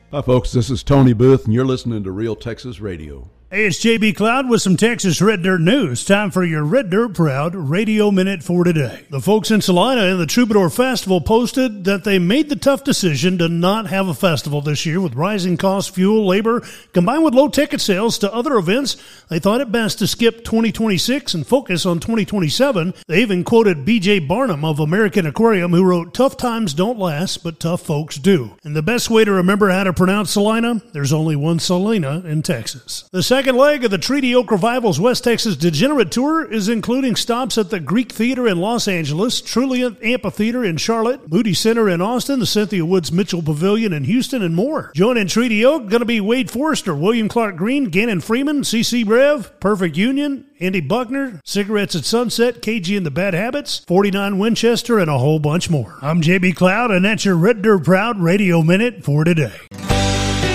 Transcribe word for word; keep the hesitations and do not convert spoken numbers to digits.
Hi, folks. This is Tony Booth, and you're listening to Real Texas Radio. Hey, it's J B Cloud with some Texas Red Dirt news. Time for your Red Dirt Proud Radio Minute for today. The folks in Salina and the Troubadour Festival posted that they made the tough decision to not have a festival this year with rising costs, fuel, labor, combined with low ticket sales to other events. They thought it best to skip twenty twenty-six and focus on twenty twenty-seven. They even quoted B J Barnum of American Aquarium, who wrote, "Tough times don't last, but tough folks do." And the best way to remember how to pronounce Salina, there's only one Salina in Texas. The second leg of the Treaty Oak Revival's West Texas Degenerate Tour is including stops at the Greek Theater in Los Angeles, Truliant Amphitheater in Charlotte, Moody Center in Austin, the Cynthia Woods Mitchell Pavilion in Houston, and more. Joining Treaty Oak going to be Wade Forrester, William Clark Green, Gannon Freeman, C C Rev, Perfect Union, Andy Buckner, Cigarettes at Sunset, K G and the Bad Habits, forty-nine Winchester, and a whole bunch more. I'm J B Cloud, and that's your Red Dirt Proud Radio Minute for today.